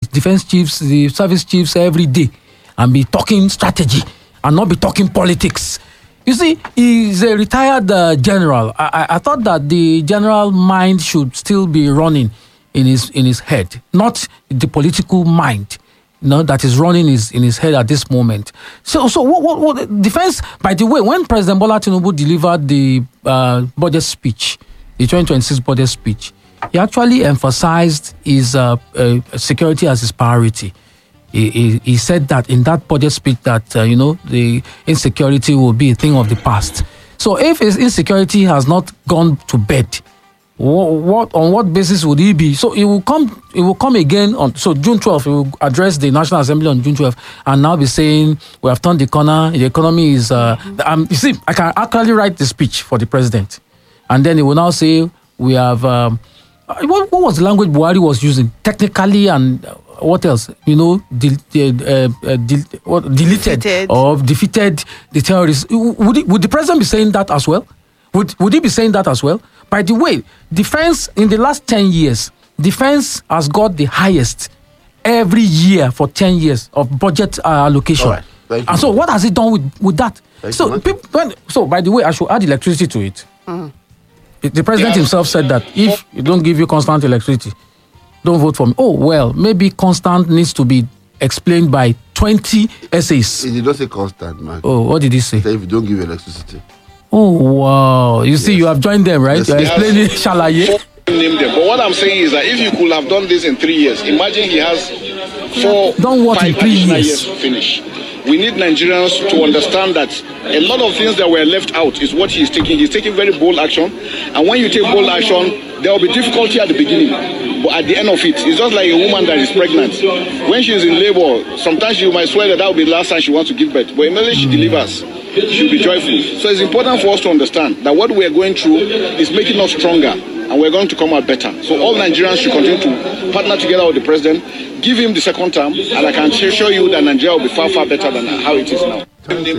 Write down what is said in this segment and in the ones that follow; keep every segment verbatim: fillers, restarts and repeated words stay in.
defense chiefs, the service chiefs every day and be talking strategy and not be talking politics. You see, he's a retired uh, general. I, I, I thought that the general mind should still be running in his in his head, not the political mind, you know, that is running his, in his head at this moment. So, so what, what, what defense? By the way, when President Bola Tinubu delivered the uh, budget speech, the twenty twenty-six budget speech, he actually emphasized his uh, uh, security as his priority. He, he, he said that in that budget speech that uh, you know the insecurity will be a thing of the past. So, if his insecurity has not gone to bed, What, what on what basis would he be? So it will come. It will come again on. So June twelfth, he will address the National Assembly on June twelfth, and now be saying we have turned the corner. The economy is. Uh, um, you see, I can actually write the speech for the president, and then he will now say we have. Um, what, what was the language Buhari was using technically, and uh, what else? You know, de- de- uh, uh, de- what, deleted defeated. or defeated the terrorists. Would it, would the president be saying that as well? Would would he be saying that as well? By the way, defense in the last ten years, defense has got the highest every year for ten years of budget uh, allocation. All right. Thank you. And so, what has it done with, with that? Thank So, you, people, when, so by the way, I should add electricity to it. Mm. The, the president Yeah. himself said that if you don't give you constant electricity, don't vote for me. Oh well, maybe constant needs to be explained by twenty essays. He did not say constant, man. Oh, what did he say? He said if you don't give electricity. Oh wow! You see, Yes. you have joined them, right? Yes, You are yes. explaining Shalaye. Name them. But what I'm saying is that if you could have done this in three years, imagine he has four, Done what in five three additional years? years to finish. We need Nigerians to understand that a lot of things that were left out is what he's taking. He's taking very bold action, and when you take bold action, there will be difficulty at the beginning, but at the end of it, it's just like a woman that is pregnant. When she's in labor, sometimes you might swear that that will be the last time she wants to give birth, but immediately she delivers, she'll be joyful. So it's important for us to understand that what we are going through is making us stronger, and we're going to come out better. So all Nigerians should continue to partner together with the president, give him the second term, and I can assure you that Nigeria will be far, far better than how it is now.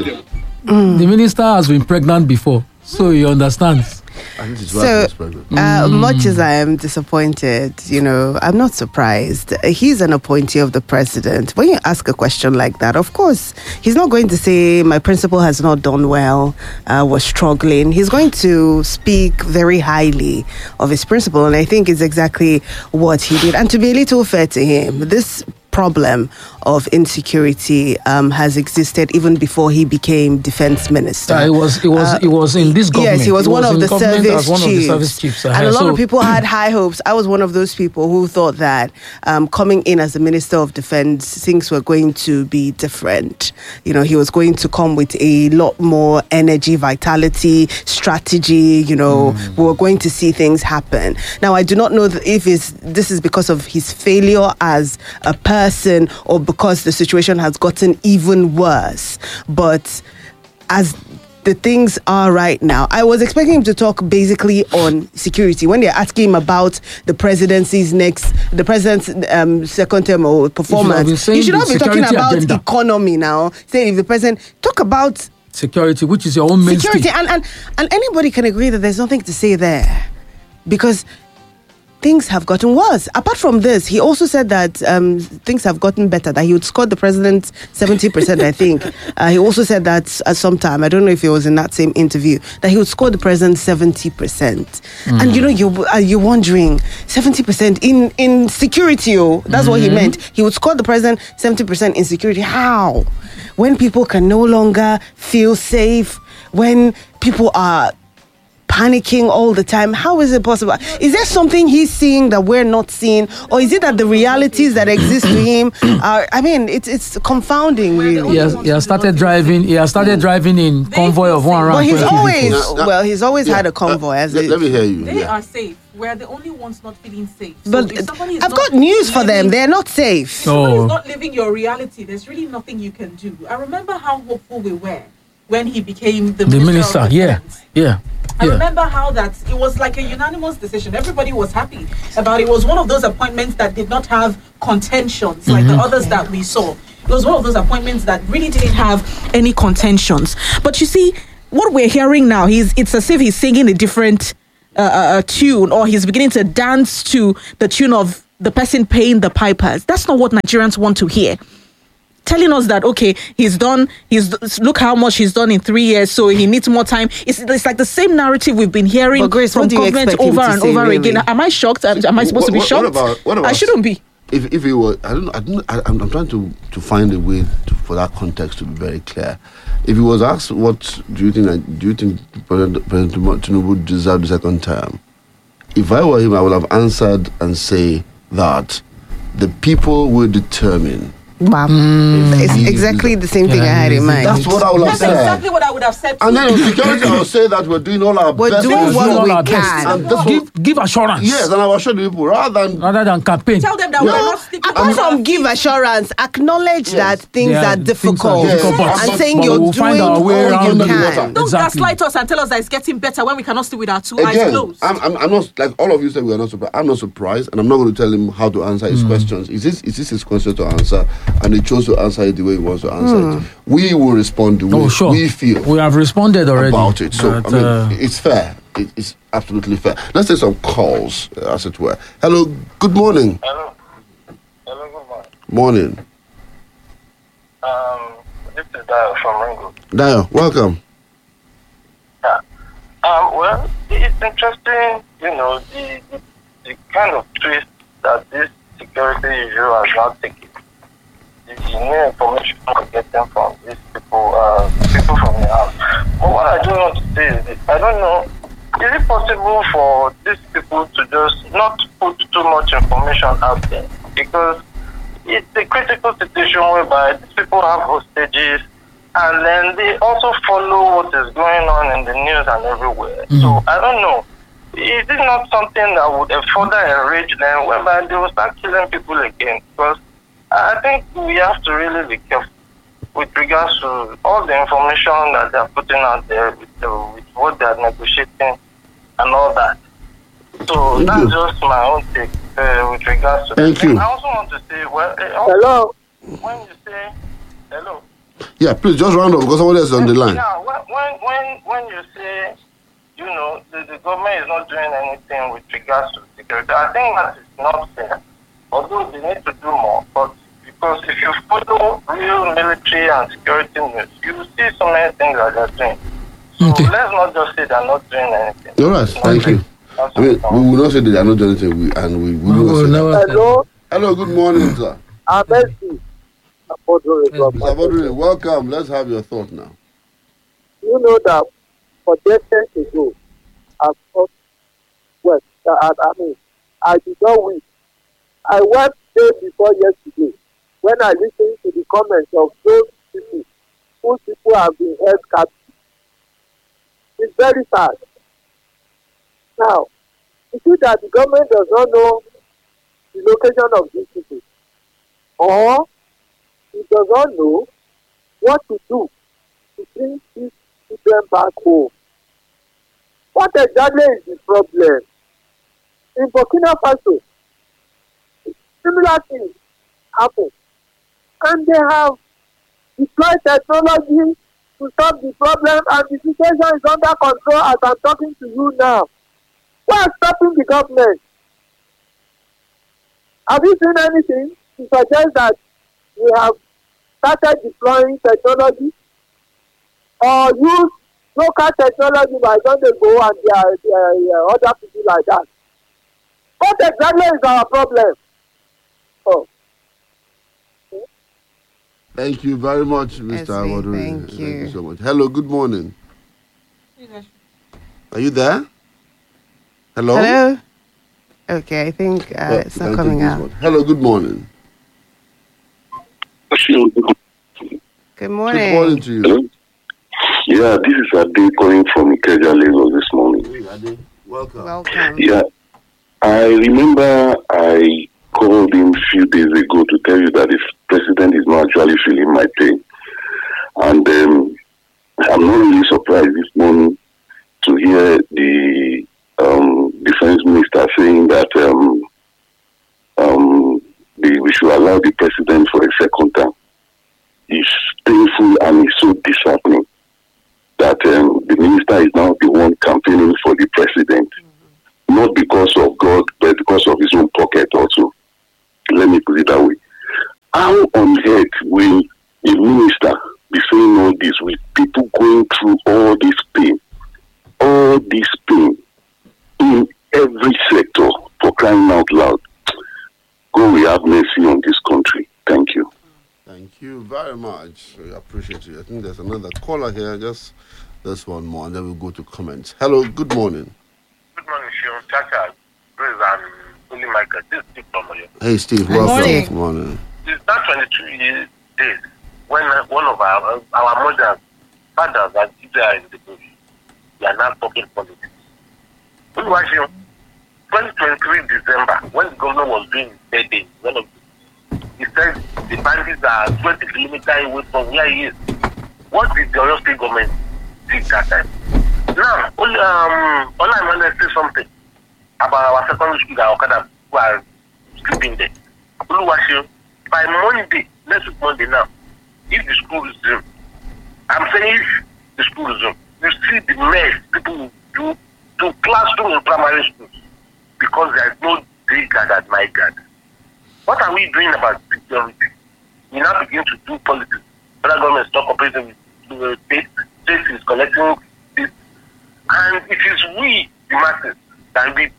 Mm. The minister has been pregnant before, so he understands. I think his So, wife was pregnant. Uh, much as I am disappointed, you know, I'm not surprised. He's an appointee of the president. When you ask a question like that, of course, he's not going to say, my principal has not done well, uh, was struggling. He's going to speak very highly of his principal, and I think it's exactly what he did. And to be a little fair to him, this problem of insecurity um, has existed even before he became defense minister. Uh, it was, it was, Uh, it was in this government. Yes, he was, one, in of the government service as one chiefs. of the service chiefs. And Uh, a lot so- of people had high hopes. I was one of those people who thought that um, coming in as the Minister of Defense, things were going to be different. You know, he was going to come with a lot more energy, vitality, strategy. You know, mm. we were going to see things happen. Now, I do not know if it's, this is because of his failure as a person or because the situation has gotten even worse. But as the things are right now, I was expecting him to talk basically on security. When they're asking him about the presidency's next, the president's um, second term or performance, he should not be talking about agenda. Economy now. Saying if the president talk about security, which is your own mainstay. Security, and, and and anybody can agree that there's nothing to say there, because things have gotten worse. Apart from this, he also said that um, things have gotten better, that he would score the president seventy percent, I think. Uh, he also said that at some time, I don't know if it was in that same interview, that he would score the president seventy percent. Mm. And you know, you're, uh, you're wondering, seventy percent in, in security, oh, that's mm-hmm. what he meant. He would score the president seventy percent in security. How? When people can no longer feel safe, when people are panicking all the time, how is it possible? Is there something he's seeing that we're not seeing, or is it that the realities that exist to him are, I mean, it's it's confounding, really. He has, he has started driving he has started driving in convoy of one round. Well, he's always No, no, well he's always yeah, had a convoy uh, as let, a, let me hear you. They Yeah. are safe. We're the only ones not feeling safe. So but if somebody is I've not got news for them. living- They're not safe. If somebody Oh. is not living your reality, there's really nothing you can do. I remember how hopeful we were when he became the, The minister, minister, of yeah, Defense. yeah. I yeah. remember how that it was like a unanimous decision. Everybody was happy about it. It was one of those appointments that did not have contentions like Mm-hmm. the others that we saw. It was one of those appointments that really didn't have any contentions. But you see, what we're hearing now, he's it's as if he's singing a different uh, uh, tune, or he's beginning to dance to the tune of the person paying the pipers. That's not what Nigerians want to hear. Telling us that, okay, he's done, he's look how much he's done in three years, so he needs more time. It's, it's like the same narrative we've been hearing Grace, from government over and over really? again. Am I shocked? Am, am I supposed what, to be what, shocked? What about, what about, I shouldn't be. If if it was, I don't know, I don't, I, I'm, I'm trying to, to find a way to, for that context to be very clear. If he was asked, what do you think, do you think President, President Tinubu deserved the second term? If I were him, I would have answered and say that the people will determine. Wow. Mm. It's exactly the same thing yeah, I had in mind. That's what I would have That's said. That's exactly what I would have said. And then in security, I would say that we're doing all our we're best. We're doing what we our can. And that's give, what, give assurance. Yes, and I will show the people rather than rather than campaign. Tell them that no, we're not sticking. Apart from give assurance, acknowledge yes. that things yeah, are difficult, things are difficult yes. and but, saying but you're we'll doing find our way all around you it. can. Don't Exactly. gaslight us and tell us that it's getting better when we cannot stay with our two eyes again, closed. I'm, I'm, I'm not, like all of you said, we are not surprised. I'm not surprised, and I'm not going to tell him how to answer his mm. questions. Is this, is this his question to answer? And he chose to answer it the way he wants to answer mm. it. We will respond the way oh, sure. we feel. We have responded already about it. So, but, I mean, uh, it's fair. It, it's absolutely fair. Let's take some calls, uh, as it were. Hello, good morning. Hello. Hello, good morning. Morning. Um, this is Dio from Ringo. Dio, welcome. Yeah. Um, well, it's interesting, you know, the, the, the kind of twist that this security issue has now taken. The new information we're getting from these people, uh, people from the house. But what I do want to say is this. I don't know, is it possible for these people to just not put too much information out there? Because it's a critical situation whereby these people have hostages, and then they also follow what is going on in the news and everywhere. Mm. So I don't know. Is it not something that would further enrage them, whereby they will start killing people again? Because I think we have to really be careful with regards to all the information that they're putting out there, with, the, with what they're negotiating and all that. So Thank that's you. just my own take uh, with regards to Thank that. you. And I also want to say, well, uh, hello. When you say hello. Yeah, please just round up because somebody else is on the line. Yeah, when when when you say, you know, the, the government is not doing anything with regards to security, I think that is not fair. Although they need to do more, but because if you follow real military and security news, you will see so many things that they're doing. So okay. let's not just say they're not doing anything. All right, thank you. I mean, we will not say they are not doing anything, we, and we, we will not say that. Hello. Hello, good morning, sir. I'm Messi. Mister Abodure, welcome. Let's have your thought now. You know that for decades ago, I've thought, well, I, I mean, I did not win. I wept day before yesterday when I listened to the comments of those people whose people have been held captive. It's very sad. Now, you see that the government does not know the location of these people, or it does not know what to do to bring these children back home. What exactly is the problem? In Burkina Faso, similar things happen, and they have deployed technology to solve the problem, and the situation is under control as I'm talking to you now. What is stopping the government? Have you seen anything to suggest that we have started deploying technology or use local technology by Sunday Go and their, their, their other people like that? What exactly is our problem? Oh. Thank you very much, Mister Abodure. Thank you. Thank you so much. Hello, good morning. Are you there? Hello? Hello? Okay, I think uh, Oh, it's not I'll coming take this out. one. Hello, good morning. Good Good morning. morning to you. Hello? Yeah, this is Ade calling from Ikeja, Lagos this morning. Hey, Ade, welcome. Welcome. Yeah, I remember I called him a few days ago to tell you that the president is not actually feeling my pain. And um, I'm not really surprised this morning to hear the um, defense minister saying that um, um, the, we should allow the president for a second term. It's painful and it's so disheartening that um, the minister is now the one campaigning for the president, mm-hmm. not because of God, but because of his own pocket also. Let me put it that way. How on earth will a minister be saying all this with people going through all this pain, all this pain in every sector, for crying out loud? God will have mercy on this country. Thank you. Thank you very much. We appreciate you. I think there's another caller here. Just this one more, and then we'll go to comments. Hello, good morning. Good morning, Shion. Chacha, Praise and Holy Michael. This is Steve from Oyo. Hey, Steve. Good Welcome. morning. Good morning. It's not twenty-two years days when uh, one of our our mothers, fathers, and teachers in the bush, we are now talking politics. When was you? twenty twenty-three December, when the governor was doing his birthday, one of the, he said the bandits are twenty kilometers away from where he is. What did the Oyo State government do that time? Now, only um, all I want to say something about our secondary school that Okada who are sleeping there. Oluwaseun, by Monday, next week Monday now, if the school resume, I'm saying if the school resume, you see the mess people will do to classroom in primary schools because there is no day guard at my guard. What are we doing about security? We now begin to do politics. Federal government stop operating with the state, state is collecting this. And it is we, the masses, that we,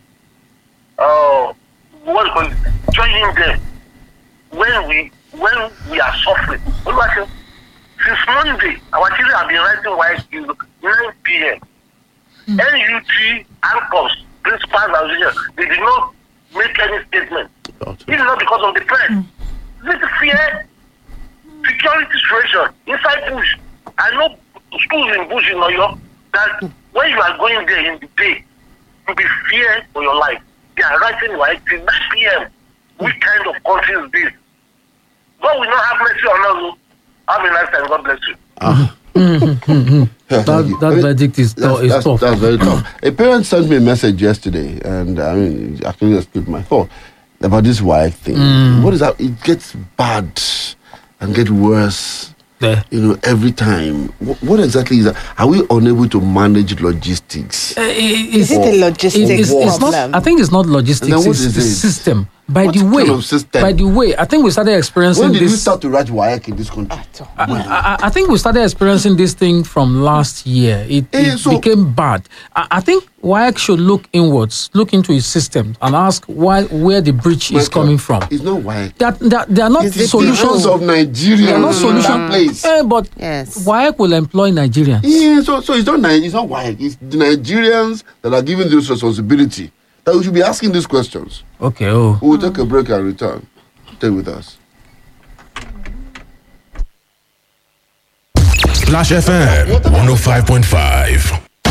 uh, what do you call it, joining them when we when we are suffering. Since Monday, our children have been writing white till nine p.m. Mm. N U T, ANCOS, principals, and leaders, they did not make any statement. This is not because of the press. Mm. This is fear, security situation inside bush. I know schools in bush in Oyo that mm. when you are going there in the day, you be fear for your life. They are writing white till nine p.m. Which kind of country is this? God will not have mercy on us. Have a nice time. God bless you. Ah. that that verdict is, that's, is that's, tough. That's very tough. A parent sent me a message yesterday, and I mean, it actually just split my thought about this wife thing. Mm. What is that? It gets bad and get worse. Yeah. You know, every time. What, what exactly is that? Are we unable to manage logistics? Uh, it, Is it a logistics it's, it's not, problem? I think it's not logistics. And then what it's is the it? system. By What the way, kind of system? by the way, I think we started experiencing When did this. we start to write W A E C in this country? I, I, I think we started experiencing this thing from last year. It, Eh, it so- became bad. I, I think W A E C should look inwards, look into its system, and ask why where the breach is Michael, coming from. It's not W A E C. That that they are not Is it solutions. Because of Nigeria. They are not in solutions. that place. Eh, but Yes. W A E C will employ Nigerians. Yeah, so so it's not Ni- it's not W A E C. It's the Nigerians that are given this responsibility that we should be asking these questions. Okay. Oh. We'll take a break and return. Stay with us. Splash F M one oh five point five.